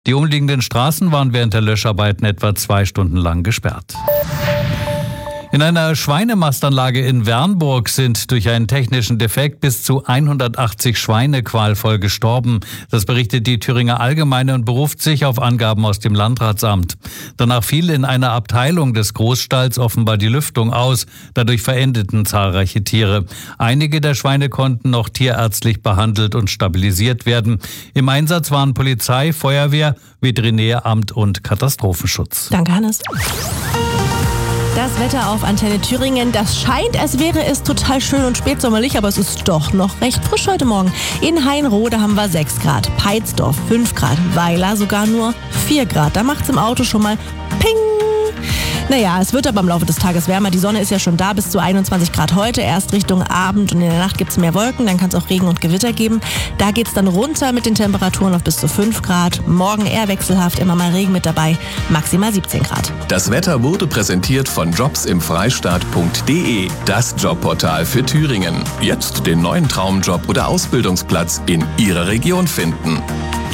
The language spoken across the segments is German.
Die umliegenden Straßen waren während der Löscharbeiten etwa 2 Stunden lang gesperrt. In einer Schweinemastanlage in Wernburg sind durch einen technischen Defekt bis zu 180 Schweine qualvoll gestorben. Das berichtet die Thüringer Allgemeine und beruft sich auf Angaben aus dem Landratsamt. Danach fiel in einer Abteilung des Großstalls offenbar die Lüftung aus. Dadurch verendeten zahlreiche Tiere. Einige der Schweine konnten noch tierärztlich behandelt und stabilisiert werden. Im Einsatz waren Polizei, Feuerwehr, Veterinäramt und Katastrophenschutz. Danke, Hannes. Das Wetter auf Antenne Thüringen, das scheint, als wäre es total schön und spätsommerlich, aber es ist doch noch recht frisch heute Morgen. In Hainroh, haben wir 6 Grad, Peitsdorf 5 Grad, Weiler sogar nur 4 Grad. Da macht's im Auto schon mal Ping. Naja, es wird aber im Laufe des Tages wärmer. Die Sonne ist ja schon da, bis zu 21 Grad heute. Erst Richtung Abend und in der Nacht gibt es mehr Wolken. Dann kann es auch Regen und Gewitter geben. Da geht es dann runter mit den Temperaturen auf bis zu 5 Grad. Morgen eher wechselhaft, immer mal Regen mit dabei. Maximal 17 Grad. Das Wetter wurde präsentiert von jobsimfreistaat.de. Das Jobportal für Thüringen. Jetzt den neuen Traumjob oder Ausbildungsplatz in Ihrer Region finden.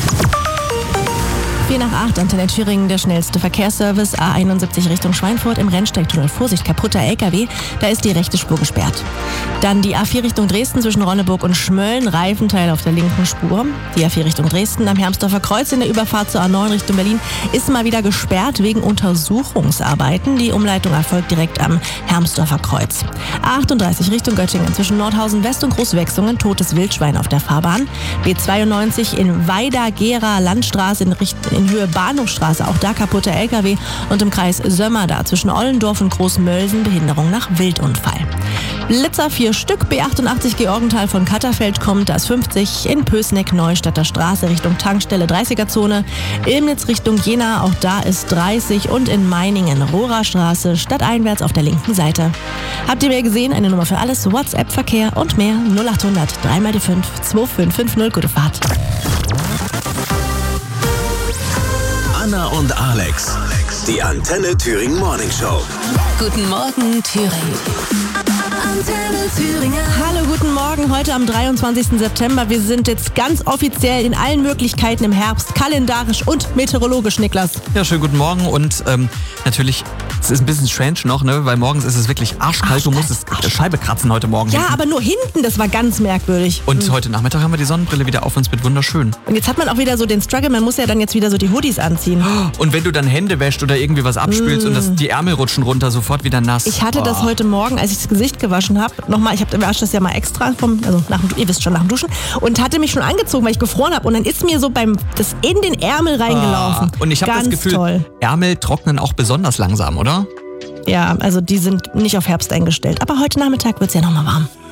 4 nach 8, Antenne Thüringen, der schnellste Verkehrsservice, A71 Richtung Schweinfurt im Rennsteigtunnel. Vorsicht, kaputter LKW, da ist die rechte Spur gesperrt. Dann die A4 Richtung Dresden zwischen Ronneburg und Schmölln, Reifenteil auf der linken Spur. Die A4 Richtung Dresden am Hermsdorfer Kreuz in der Überfahrt zur A9 Richtung Berlin ist mal wieder gesperrt wegen Untersuchungsarbeiten. Die Umleitung erfolgt direkt am Hermsdorfer Kreuz. A38 Richtung Göttingen zwischen Nordhausen West und Großwechsungen, totes Wildschwein auf der Fahrbahn. B92 in Weida-Gera Landstraße in Höhe Bahnhofstraße, auch da kaputter LKW und im Kreis Sömmer da zwischen Ollendorf und Großmölsen Behinderung nach Wildunfall. Blitzer 4 Stück, B88 Georgenthal von Katterfeld kommt, da ist 50, in Pößneck Neustadter Straße Richtung Tankstelle 30er-Zone, Ilmnitz Richtung Jena, auch da ist 30 und in Meiningen Rohrer Straße stadteinwärts auf der linken Seite. Habt ihr mehr gesehen? Eine Nummer für alles, WhatsApp-Verkehr und mehr 0800 3 die 5 2550. Gute Fahrt. Anna und Alex, die Antenne Thüringen Morning Show. Guten Morgen, Thüringen. Antenne Thüringen. Hallo, guten Morgen. Heute am 23. September. Wir sind jetzt ganz offiziell in allen Möglichkeiten im Herbst, kalendarisch und meteorologisch, Niklas. Ja, schönen guten Morgen und natürlich, es ist ein bisschen strange noch, ne? Weil morgens ist es wirklich arschkalt. Du musstest Scheibe kratzen heute Morgen. Ja, hinten. aber nur hinten, das war ganz merkwürdig. Und heute Nachmittag haben wir die Sonnenbrille wieder auf uns mit wunderschön. Und jetzt hat man auch wieder so den Struggle, man muss ja dann jetzt wieder so die Hoodies anziehen. Und wenn du dann Hände wäschst oder irgendwie was abspülst und die Ärmel rutschen runter, sofort wieder nass. Ich hatte das heute Morgen, als ich das Gesicht gewaschen habe, nochmal, ich wasche das ja mal extra, ihr wisst schon, nach dem Duschen, und hatte mich schon angezogen, weil ich gefroren habe. Und dann ist mir so das in den Ärmel reingelaufen. Und ich habe das Gefühl, toll. Ärmel trocknen auch besonders langsam, oder? Ja, also die sind nicht auf Herbst eingestellt. Aber heute Nachmittag wird es ja nochmal warm.